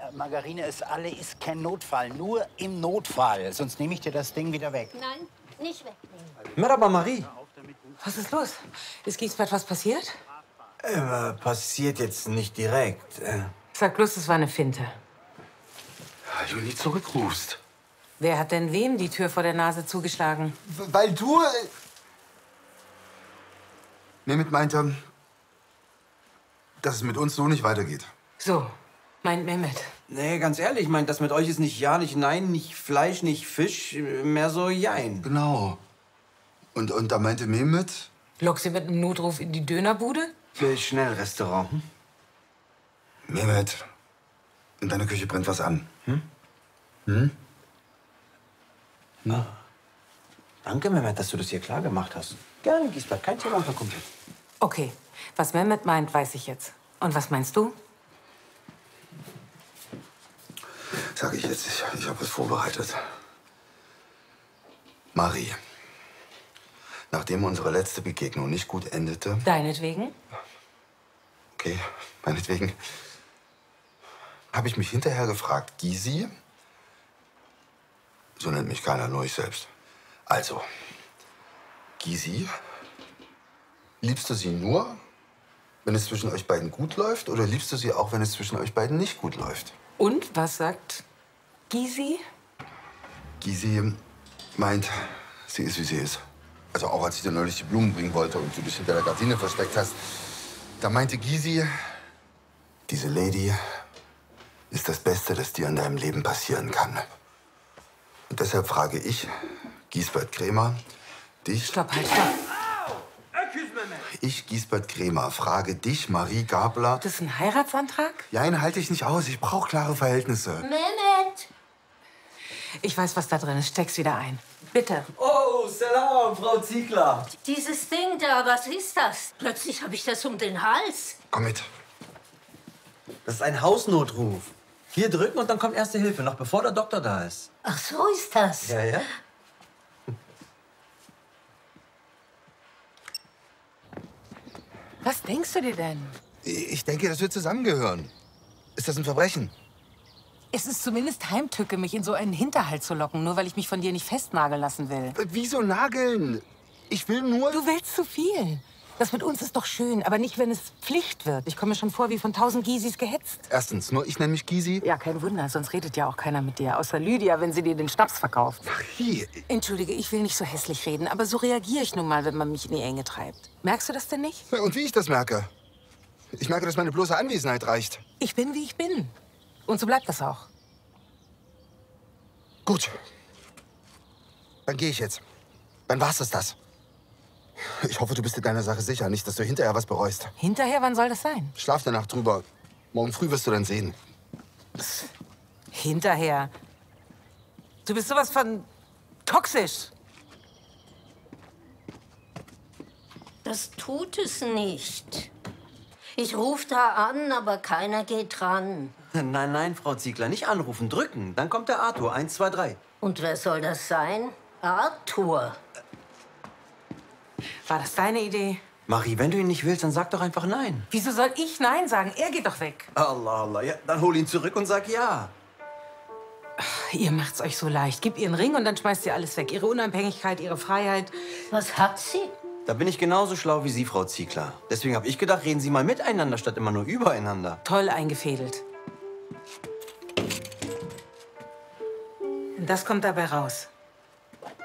Margarine, es alle ist kein Notfall. Nur im Notfall. Sonst nehme ich dir das Ding wieder weg. Nein, nicht wegnehmen. Merhaba, Marie. Was ist los? Ist Giesbert was passiert? Passiert jetzt nicht direkt. Sag bloß, es war eine Finte. Du nie zurückrufst. Wer hat denn wem die Tür vor der Nase zugeschlagen? Weil du... Mehmet meinte, dass es mit uns so nicht weitergeht. So, meint Mehmet. Nee, ganz ehrlich, ich meine, das mit euch ist nicht ja, nicht nein, nicht Fleisch, nicht Fisch, mehr so jein. Genau. Und da meinte Mehmet... Lock sie mit einem Notruf in die Dönerbude? Schnellrestaurant. Mehmet, in deiner Küche brennt was an. Danke, Mehmet, dass du das hier klar gemacht hast. Gerne, Giesbert, kein Thema, kommt jetzt. Okay, was Mehmet meint, weiß ich jetzt. Und was meinst du? Sag ich jetzt, ich habe was vorbereitet. Marie, nachdem unsere letzte Begegnung nicht gut endete... Deinetwegen? Okay, meinetwegen. Habe ich mich hinterher gefragt, Gysi? So nennt mich keiner, nur ich selbst. Also, Gysi, liebst du sie nur, wenn es zwischen euch beiden gut läuft? Oder liebst du sie auch, wenn es zwischen euch beiden nicht gut läuft? Und was sagt Gysi? Gysi meint, sie ist, wie sie ist. Also auch als ich dir neulich die Blumen bringen wollte und du dich hinter der Gardine versteckt hast, da meinte Gysi, diese Lady ist das Beste, das dir in deinem Leben passieren kann. Und deshalb frage ich, Giesbert Krämer, dich... Stopp, halt, stopp. Ich, Giesbert Krämer, frage dich, Marie Gabler... Das ist ein Heiratsantrag? Nein, halte ich nicht aus. Ich brauche klare Verhältnisse. Mehmet! Ich weiß, was da drin ist. Steck's wieder ein. Bitte. Oh, Salam, Frau Ziegler. Dieses Ding da, was ist das? Plötzlich habe ich das um den Hals. Komm mit. Das ist ein Hausnotruf. Hier drücken und dann kommt Erste Hilfe, noch bevor der Doktor da ist. Ach, so ist das. Ja, ja. Was denkst du dir denn? Ich denke, das wird zusammengehören. Ist das ein Verbrechen? Es ist zumindest Heimtücke, mich in so einen Hinterhalt zu locken, nur weil ich mich von dir nicht festnageln lassen will. Wieso nageln? Ich will nur... Du willst zu viel. Das mit uns ist doch schön, aber nicht, wenn es Pflicht wird. Ich komme mir schon vor wie von 1000 Gysis gehetzt. Erstens, nur ich nenne mich Gysi. Ja, kein Wunder, sonst redet ja auch keiner mit dir. Außer Lydia, wenn sie dir den Schnaps verkauft. Marie, Entschuldige, ich will nicht so hässlich reden, aber so reagiere ich nun mal, wenn man mich in die Enge treibt. Merkst du das denn nicht? und wie ich das merke? Ich merke, dass meine bloße Anwesenheit reicht. Ich bin, wie ich bin. Und so bleibt das auch. Gut. Dann gehe ich jetzt. Dann war's das. Ich hoffe, du bist dir deiner Sache sicher. Nicht, dass du hinterher was bereust. Hinterher, wann soll das sein? Schlaf der Nacht drüber. Morgen früh wirst du dann sehen. Hinterher. Du bist sowas von toxisch. Das tut es nicht. Ich rufe da an, aber keiner geht dran. Nein, nein, Frau Ziegler, nicht anrufen, drücken. Dann kommt der Arthur, 1, 2, 3. Und wer soll das sein? Arthur. War das deine Idee? Marie, wenn du ihn nicht willst, dann sag doch einfach nein. Wieso soll ich Nein sagen? Er geht doch weg. Allah, Allah. Ja, dann hol ihn zurück und sag ja. Ihr macht's euch so leicht. Gib ihr einen Ring und dann schmeißt ihr alles weg. Ihre Unabhängigkeit, ihre Freiheit. Was hat sie? Da bin ich genauso schlau wie Sie, Frau Ziegler. Deswegen habe ich gedacht, reden Sie mal miteinander, statt immer nur übereinander. Toll eingefädelt. Das kommt dabei raus.